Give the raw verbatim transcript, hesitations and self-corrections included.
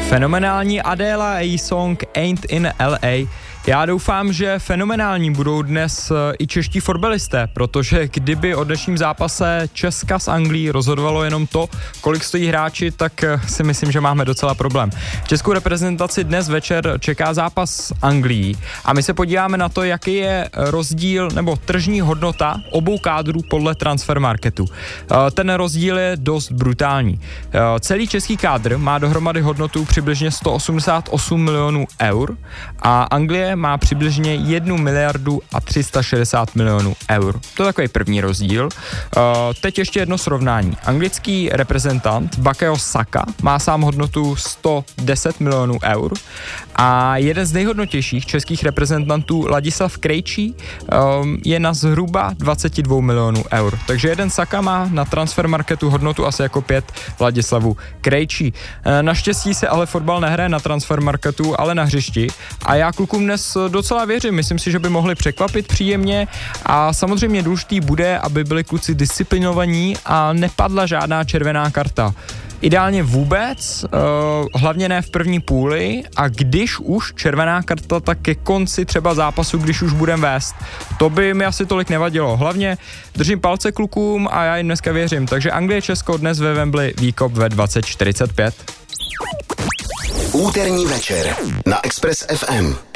Fenomenální Adéla a její song Ain't in L A. Já doufám, že fenomenální budou dnes i čeští fotbalisté, protože kdyby o dnešním zápase Česka s Anglií rozhodovalo jenom to, kolik stojí hráči, tak si myslím, že máme docela problém. Českou reprezentaci dnes večer čeká zápas s Anglií a my se podíváme na to, jaký je rozdíl nebo tržní hodnota obou kádrů podle Transfermarketu. Ten rozdíl je dost brutální. Celý český kádr má dohromady hodnotu přibližně sto osmdesát osm milionů eur a Anglie má přibližně jednu miliardu a tři sta šedesát milionů eur. To je takový první rozdíl. Uh, teď ještě jedno srovnání. Anglický reprezentant Bukayo Saka má sám hodnotu sto deset milionů eur a jeden z nejhodnotějších českých reprezentantů Ladislav Krejčí um, je na zhruba dvacet dva milionů eur. Takže jeden Saka má na Transfermarketu hodnotu asi jako pět Ladislavu Krejčí. Uh, naštěstí se ale fotbal nehraje na Transfermarketu, ale na hřišti a já klukům dnes docela věřím. Myslím si, že by mohli překvapit příjemně a samozřejmě důležitý bude, aby byli kluci disciplinovaní a nepadla žádná červená karta. Ideálně vůbec, uh, hlavně ne v první půli a když už červená karta, tak ke konci třeba zápasu, když už budeme vést. To by mi asi tolik nevadilo. Hlavně držím palce klukům a já jim dneska věřím. Takže Anglie Česko dnes ve Wembley, výkop ve dvacet čtyřicet pět. Úterní večer na Express F M.